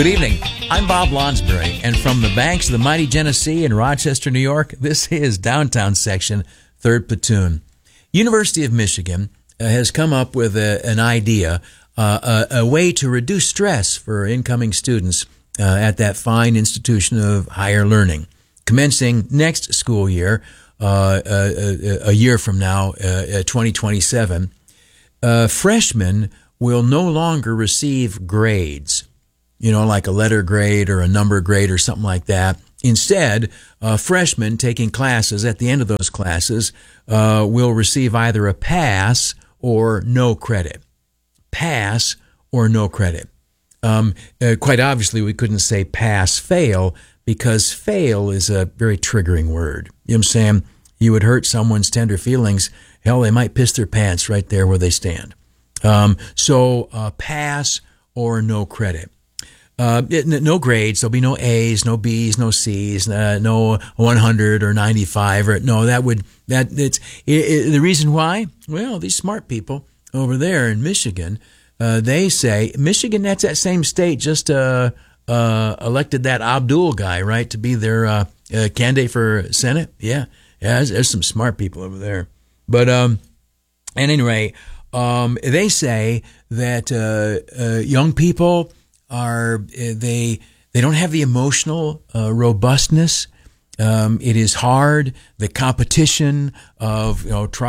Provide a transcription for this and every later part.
Good evening. I'm Bob Lonsbury, and from the banks of the mighty Genesee in Rochester, New York, this is Downtown Section, 3rd Platoon. University of Michigan has come up with an idea, a way to reduce stress for incoming students at that fine institution of higher learning. Commencing next school year, a year from now, 2027, freshmen will no longer receive grades, like a letter grade or a number grade or something like that. Instead, freshmen taking classes at the end of those classes will receive either a pass or no credit. Pass or no credit. Quite obviously, we couldn't say pass-fail because fail is a very triggering word. You know what I'm saying? You would hurt someone's tender feelings. Hell, they might piss their pants right there where they stand. So pass or no credit. No grades. There'll be no A's, no B's, no C's, no 100 or 95 or no. The reason why? Well, these smart people over there in Michigan, they say Michigan. That's that same state just elected that Abdul guy, right, to be their candidate for Senate. Yeah. There's some smart people over there. But at any rate, they say that young people they don't have the emotional robustness. It is hard. The competition of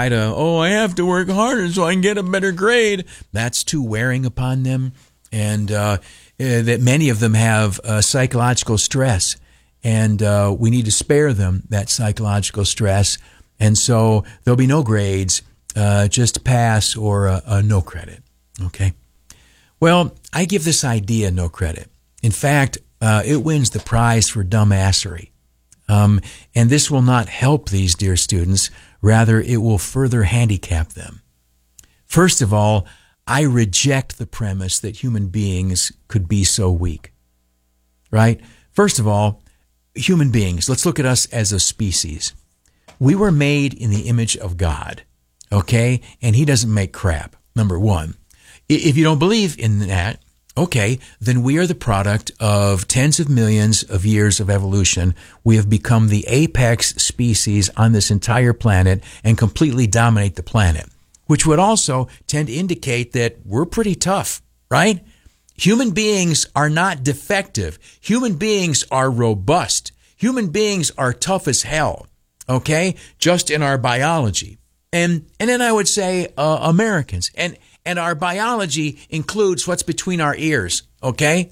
I have to work harder so I can get a better grade. That's too wearing upon them, and that many of them have psychological stress, and we need to spare them that psychological stress. And so there'll be no grades, just pass or a no credit. Okay. Well, I give this idea no credit. In fact, it wins the prize for dumbassery. And this will not help these dear students. Rather, it will further handicap them. First of all, I reject the premise that human beings could be so weak. Right? First of all, human beings, let's look at us as a species. We were made in the image of God. Okay? And He doesn't make crap, number one. If you don't believe in that, okay, then we are the product of tens of millions of years of evolution. We have become the apex species on this entire planet and completely dominate the planet, which would also tend to indicate that we're pretty tough, right? Human beings are not defective. Human beings are robust. Human beings are tough as hell, okay, just in our biology. And then I would say Americans. And our biology includes what's between our ears, okay?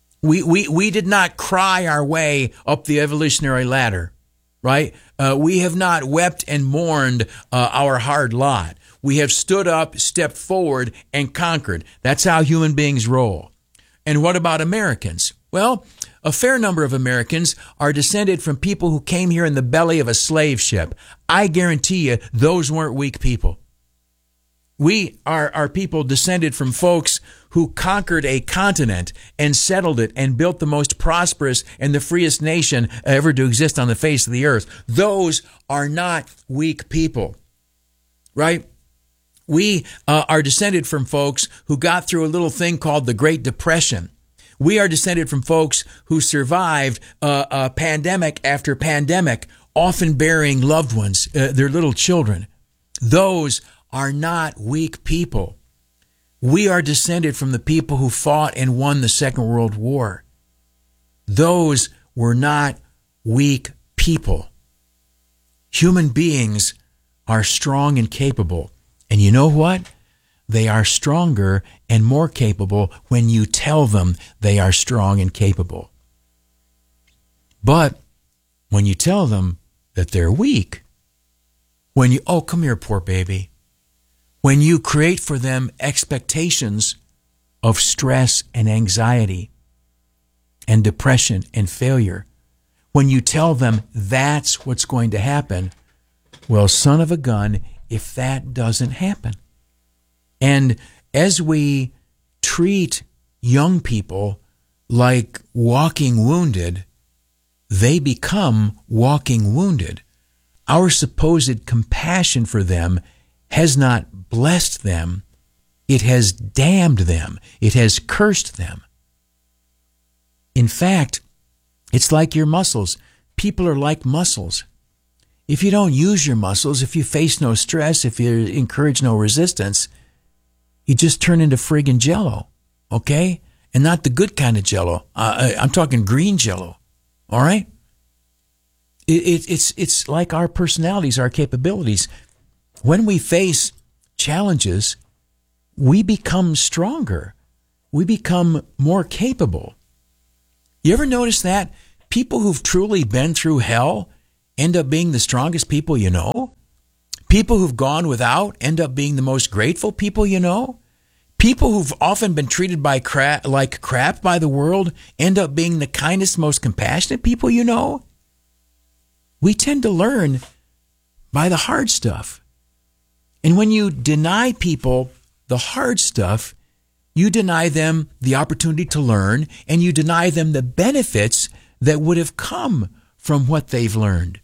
We did not cry our way up the evolutionary ladder, right? We have not wept and mourned our hard lot. We have stood up, stepped forward, and conquered. That's how human beings roll. And what about Americans? Well, a fair number of Americans are descended from people who came here in the belly of a slave ship. I guarantee you those weren't weak people. We are people descended from folks who conquered a continent and settled it and built the most prosperous and the freest nation ever to exist on the face of the earth. Those are not weak people, right? We are descended from folks who got through a little thing called the Great Depression. We are descended from folks who survived pandemic after pandemic, often burying loved ones, their little children. Those are not weak people. We are descended from the people who fought and won the Second World War. Those were not weak people. Human beings are strong and capable. And you know what? They are stronger and more capable when you tell them they are strong and capable. But when you tell them that they're weak, come here, poor baby. When you create for them expectations of stress and anxiety and depression and failure, when you tell them that's what's going to happen, well, son of a gun, if that doesn't happen. And as we treat young people like walking wounded, they become walking wounded. Our supposed compassion for them has not blessed them. It has damned them. It has cursed them. In fact, it's like your muscles. People are like muscles. If you don't use your muscles, if you face no stress, if you encourage no resistance, you just turn into friggin' Jell-O, okay? And not the good kind of Jell-O. I'm talking green Jell-O, all right? It's like our personalities, our capabilities. When we face challenges, we become stronger. We become more capable. You ever notice that? People who've truly been through hell end up being the strongest people you know. People who've gone without end up being the most grateful people you know. People who've often been treated like crap by the world end up being the kindest, most compassionate people you know. We tend to learn by the hard stuff. And when you deny people the hard stuff, you deny them the opportunity to learn, and you deny them the benefits that would have come from what they've learned.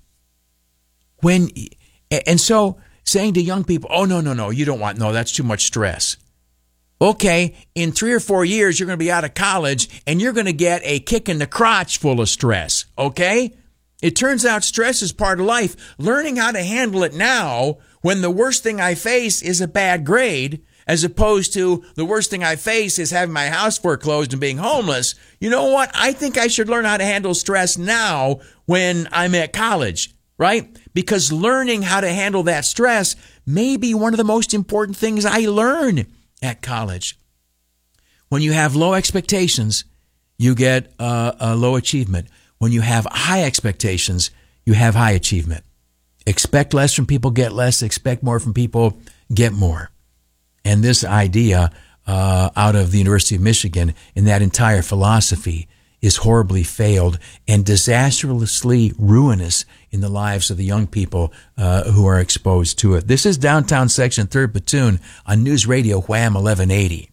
And so saying to young people, oh, no, you don't want, no, that's too much stress. Okay, in 3 or 4 years, you're going to be out of college, and you're going to get a kick in the crotch full of stress, okay? It turns out stress is part of life. Learning how to handle it now, when the worst thing I face is a bad grade, as opposed to the worst thing I face is having my house foreclosed and being homeless. You know what? I think I should learn how to handle stress now when I'm at college, right? Because learning how to handle that stress may be one of the most important things I learn at college. When you have low expectations, you get a low achievement. When you have high expectations, you have high achievement. Expect less from people, get less. Expect more from people, get more. And this idea out of the University of Michigan and that entire philosophy is horribly failed and disastrously ruinous in the lives of the young people who are exposed to it. This is Downtown Section, 3rd Platoon on News Radio Wham 1180.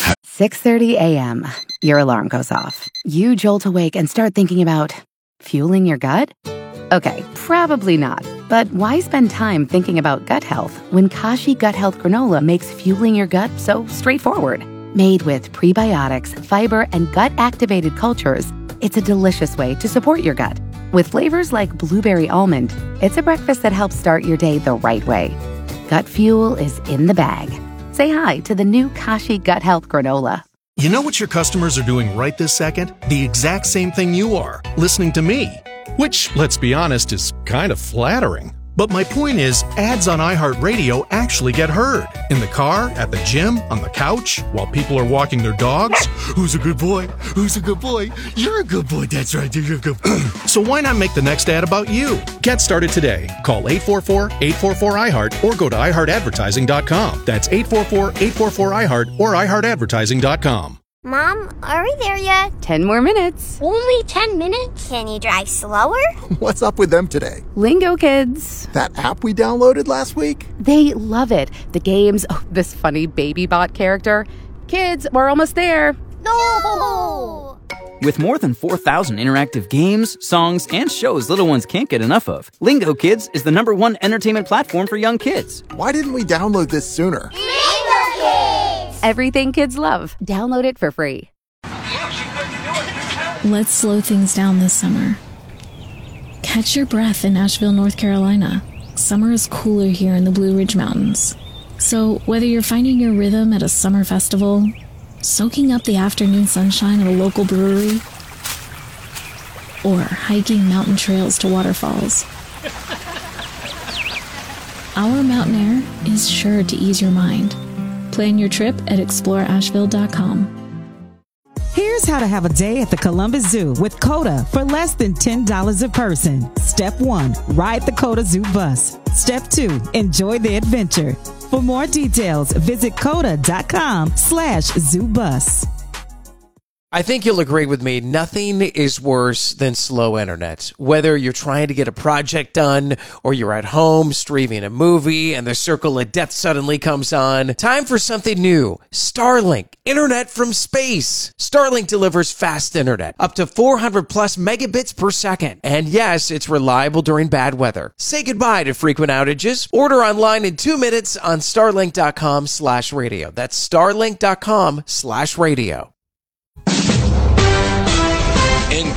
6:30 a.m. Your alarm goes off. You jolt awake and start thinking about fueling your gut? Okay, probably not. But why spend time thinking about gut health when Kashi Gut Health Granola makes fueling your gut so straightforward? Made with prebiotics, fiber, and gut-activated cultures, it's a delicious way to support your gut. With flavors like blueberry almond, it's a breakfast that helps start your day the right way. Gut fuel is in the bag. Say hi to the new Kashi Gut Health Granola. You know what your customers are doing right this second? The exact same thing you are, listening to me. Which, let's be honest, is kind of flattering. But my point is, ads on iHeartRadio actually get heard. In the car, at the gym, on the couch, while people are walking their dogs. Who's a good boy? Who's a good boy? You're a good boy, that's right, you're a good boy. So why not make the next ad about you? Get started today. Call 844-844-iHeart or go to iHeartAdvertising.com. That's 844-844-iHeart or iHeartAdvertising.com. Mom, are we there yet? 10 more minutes. Only 10 minutes? Can you drive slower? What's up with them today? Lingo Kids. That app we downloaded last week? They love it. The games, this funny baby bot character. Kids, we're almost there. No! With more than 4,000 interactive games, songs, and shows little ones can't get enough of, Lingo Kids is the #1 entertainment platform for young kids. Why didn't we download this sooner? Lingo Kids! Everything kids love. Download it for free. Let's slow things down this summer. Catch your breath in Asheville, North Carolina. Summer is cooler here in the Blue Ridge Mountains. So whether you're finding your rhythm at a summer festival, soaking up the afternoon sunshine at a local brewery, or hiking mountain trails to waterfalls, our mountain air is sure to ease your mind. Plan your trip at exploreasheville.com. Here's how to have a day at the Columbus Zoo with COTA for less than $10 a person. Step 1, ride the COTA Zoo bus. Step 2, enjoy the adventure. For more details, visit COTA.com/zoobus. I think you'll agree with me, nothing is worse than slow internet. Whether you're trying to get a project done or you're at home streaming a movie and the circle of death suddenly comes on, time for something new. Starlink, internet from space. Starlink delivers fast internet, up to 400 plus megabits per second. And yes, it's reliable during bad weather. Say goodbye to frequent outages. Order online in 2 minutes on starlink.com/radio. That's starlink.com/radio.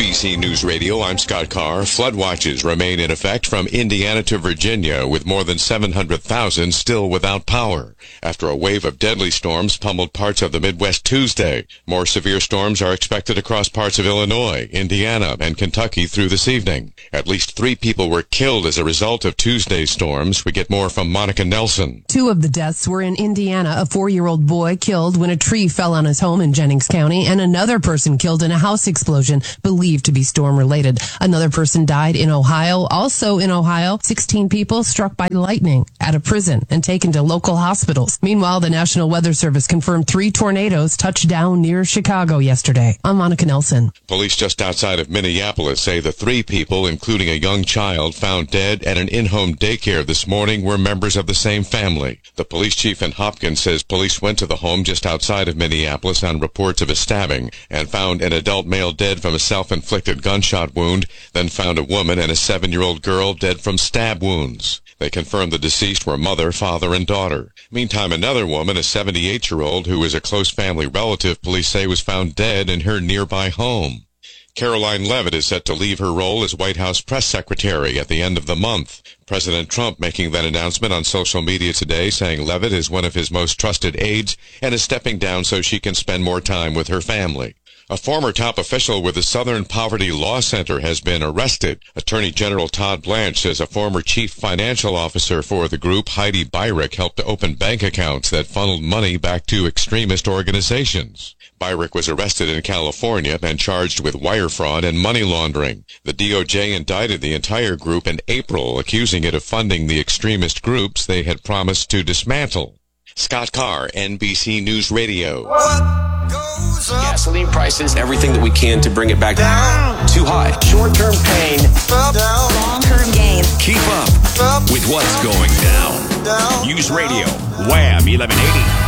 NBC News Radio, I'm Scott Carr. Flood watches remain in effect from Indiana to Virginia, with more than 700,000 still without power after a wave of deadly storms pummeled parts of the Midwest Tuesday. More severe storms are expected across parts of Illinois, Indiana, and Kentucky through this evening. At least 3 people were killed as a result of Tuesday's storms. We get more from Monica Nelson. 2 of the deaths were in Indiana. A 4-year-old boy killed when a tree fell on his home in Jennings County, and another person killed in a house explosion believed to be storm-related. Another person died in Ohio. Also in Ohio, 16 people struck by lightning at a prison and taken to local hospitals. Meanwhile, the National Weather Service confirmed 3 tornadoes touched down near Chicago yesterday. I'm Monica Nelson. Police just outside of Minneapolis say the 3 people, including a young child, found dead at an in-home daycare this morning were members of the same family. The police chief in Hopkins says police went to the home just outside of Minneapolis on reports of a stabbing and found an adult male dead from a self-inflicted gunshot wound, then found a woman and a 7-year-old girl dead from stab wounds. They confirmed the deceased were mother, father, and daughter. Meantime, another woman, a 78-year-old who is a close family relative, police say was found dead in her nearby home. Caroline Leavitt is set to leave her role as White House press secretary at the end of the month. President Trump making that announcement on social media today, saying Leavitt is one of his most trusted aides and is stepping down so she can spend more time with her family. A former top official with the Southern Poverty Law Center has been arrested. Attorney General Todd Blanche says a former chief financial officer for the group, Heidi Byrick, helped to open bank accounts that funneled money back to extremist organizations. Byrick was arrested in California and charged with wire fraud and money laundering. The DOJ indicted the entire group in April, accusing it of funding the extremist groups they had promised to dismantle. Scott Carr, NBC News Radio. Gasoline prices, everything that we can to bring it back down. Too high. Short-term pain, long-term gain. Keep up with what's going down. News Radio, Wham 1180.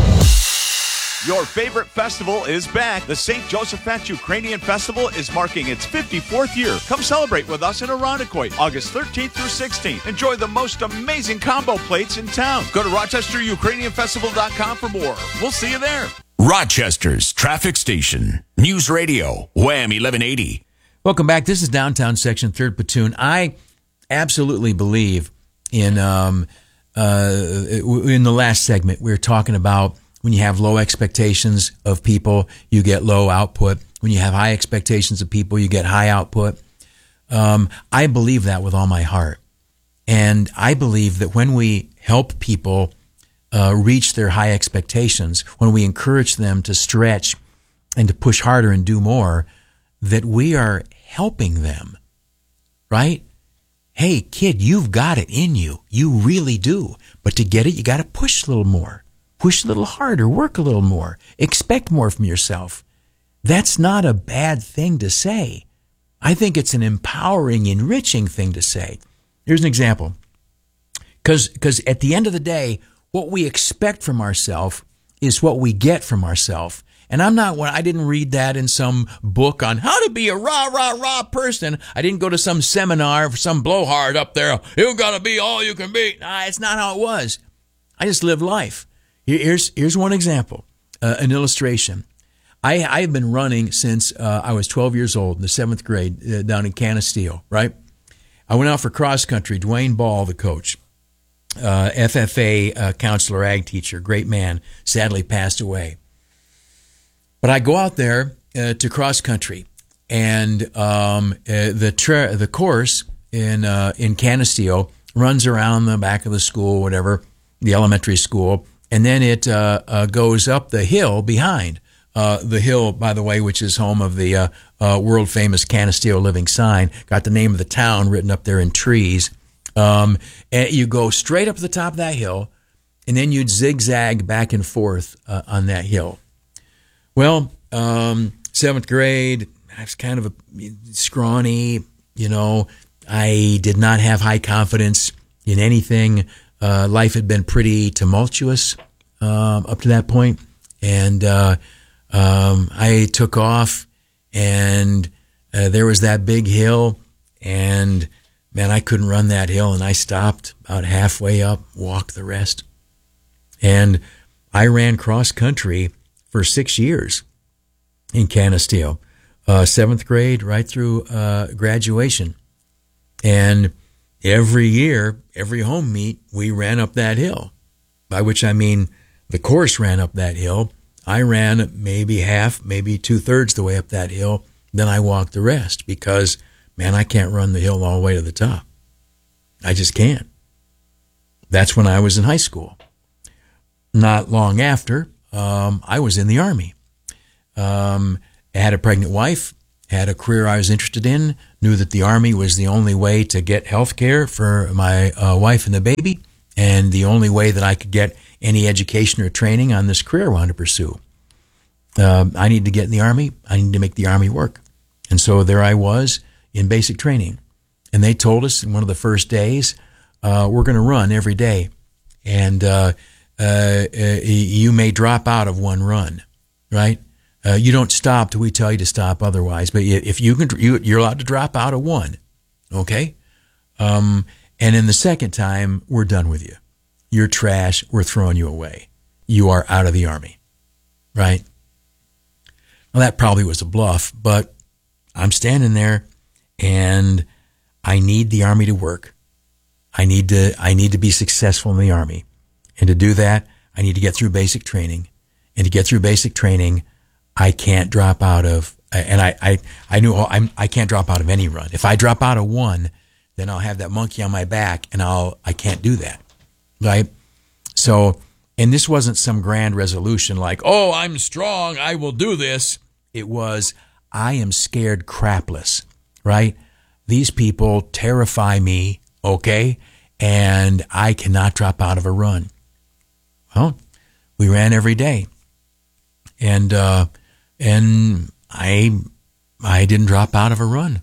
Your favorite festival is back. The St. Josephat Ukrainian Festival is marking its 54th year. Come celebrate with us in Irondequoit, August 13th through 16th. Enjoy the most amazing combo plates in town. Go to RochesterUkrainianFestival.com for more. We'll see you there. Rochester's traffic station. News Radio, Wham 1180. Welcome back. This is Downtown Section, 3rd Platoon. I absolutely believe in the last segment we were talking about when you have low expectations of people, you get low output. When you have high expectations of people, you get high output. I believe that with all my heart. And I believe that when we help people reach their high expectations, when we encourage them to stretch and to push harder and do more, that we are helping them, right? Hey, kid, you've got it in you. You really do. But to get it, you got to push a little more. Push a little harder, work a little more, expect more from yourself. That's not a bad thing to say. I think it's an empowering, enriching thing to say. Here's an example. Because at the end of the day, what we expect from ourselves is what we get from ourselves. And I didn't read that in some book on how to be a rah person. I didn't go to some seminar for some blowhard up there. You gotta be all you can be. Nah, it's not how it was. I just lived life. Here's one example, an illustration. I've been running since I was 12 years old in the 7th grade down in Canasteel, right? I went out for cross country. Dwayne Ball, the coach, FFA counselor, ag teacher, great man, sadly passed away. But I go out there to cross country, and the course in Canasteel runs around the back of the school, whatever, the elementary school. And then it goes up the hill behind. The hill, by the way, which is home of the world-famous Canasteel Living Sign, got the name of the town written up there in trees. And you go straight up to the top of that hill, and then you'd zigzag back and forth on that hill. Well, 7th grade, I was kind of a scrawny, I did not have high confidence in anything. Life had been pretty tumultuous up to that point, and I took off, and there was that big hill, and man, I couldn't run that hill, and I stopped about halfway up, walked the rest, and I ran cross country for 6 years in Canasteel. 7th grade right through graduation. And every year, every home meet, we ran up that hill, by which I mean the course ran up that hill. I ran maybe half, maybe 2/3 the way up that hill. Then I walked the rest because, man, I can't run the hill all the way to the top. I just can't. That's when I was in high school. Not long after, I was in the Army. I had a pregnant wife, had a career I was interested in, knew that the Army was the only way to get health care for my wife and the baby, and the only way that I could get any education or training on this career I wanted to pursue. I needed to get in the Army. I needed to make the Army work. And so there I was in basic training. And they told us in one of the first days, we're going to run every day. And you may drop out of one run, right? You don't stop till we tell you to stop otherwise. But if you can, you're allowed to drop out of one, okay? And in the second time, we're done with you. You're trash. We're throwing you away. You are out of the Army, right? Well, that probably was a bluff, but I'm standing there and I need the Army to work. I need to be successful in the Army. And to do that, I need to get through basic training. And to get through basic training, I can't drop out of, and I knew I can't drop out of any run. If I drop out of one, then I'll have that monkey on my back and I can't do that. Right? So, and this wasn't some grand resolution like, oh, I'm strong, I will do this. It was, I am scared crapless, right? These people terrify me, okay? And I cannot drop out of a run. Well, we ran every day. And I didn't drop out of a run.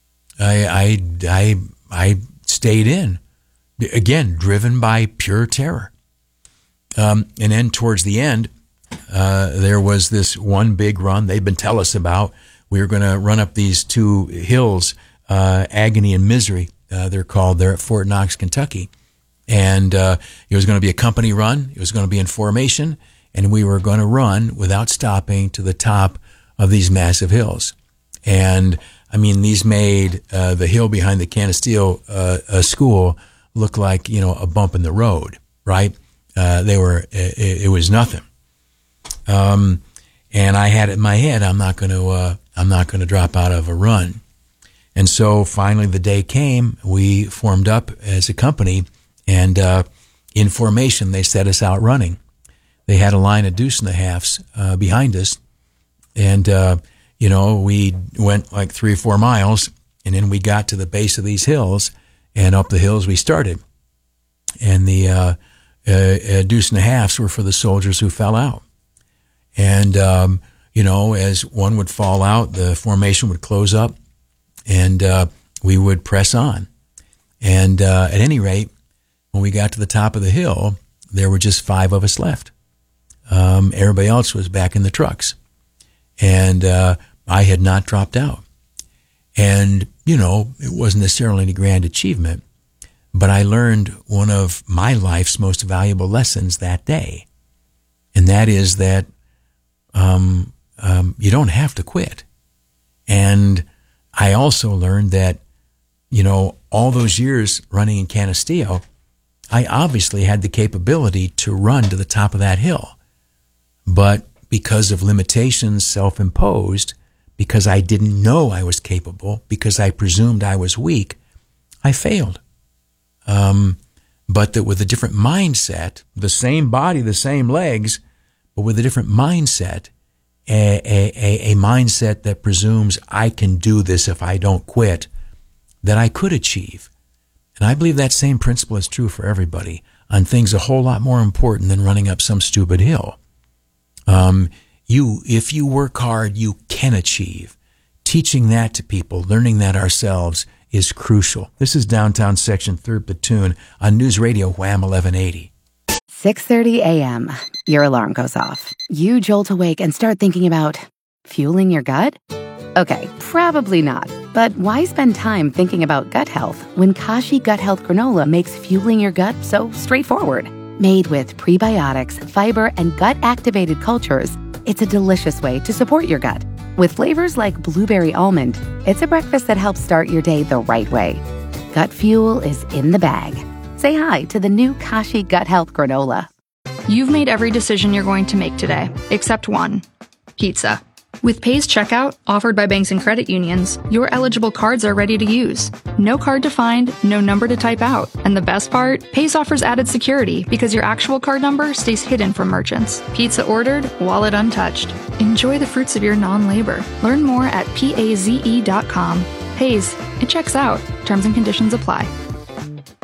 I stayed in. Again, driven by pure terror. And then towards the end, there was this one big run they'd been telling us about. We were going to run up these two hills, Agony and Misery, they're called. They're at Fort Knox, Kentucky. And it was going to be a company run. It was going to be in formation. And we were going to run without stopping to the top of these massive hills. And, I mean, these made the hill behind the Canisteo school look like, a bump in the road, right? It was nothing. And I had it in my head, I'm not going to drop out of a run. And so finally the day came, we formed up as a company, and in formation they set us out running. They had a line of deuce and a halves behind us, and we went like 3 or 4 miles, and then we got to the base of these hills, and up the hills we started. And the deuce and a halves were for the soldiers who fell out. And, as one would fall out, the formation would close up, and we would press on. And at any rate, when we got to the top of the hill, there were just 5 of us left. Everybody else was back in the trucks. And I had not dropped out. And, it wasn't necessarily any grand achievement, but I learned one of my life's most valuable lessons that day. And that is that you don't have to quit. And I also learned that, all those years running in Canisteo, I obviously had the capability to run to the top of that hill. But because of limitations self-imposed, because I didn't know I was capable, because I presumed I was weak, I failed. But that with a different mindset, the same body, the same legs, but with a different mindset, a mindset that presumes I can do this if I don't quit, that I could achieve. And I believe that same principle is true for everybody on things a whole lot more important than running up some stupid hill. If you work hard, you can achieve. Teaching that to people, learning that ourselves is crucial. This is Downtown Section 3rd Platoon on News Radio Wham 1180. 6:30 a.m. Your alarm goes off. You jolt awake and start thinking about fueling your gut? Okay, probably not. But why spend time thinking about gut health when Kashi Gut Health Granola makes fueling your gut so straightforward? Made with prebiotics, fiber, and gut-activated cultures, it's a delicious way to support your gut. With flavors like blueberry almond, it's a breakfast that helps start your day the right way. Gut Fuel is in the bag. Say hi to the new Kashi Gut Health Granola. You've made every decision you're going to make today, except one: pizza. With Pay's checkout, offered by banks and credit unions, your eligible cards are ready to use. No card to find, no number to type out. And the best part? Pay's offers added security because your actual card number stays hidden from merchants. Pizza ordered, wallet untouched. Enjoy the fruits of your non-labor. Learn more at paze.com. Pay's, it checks out. Terms and conditions apply.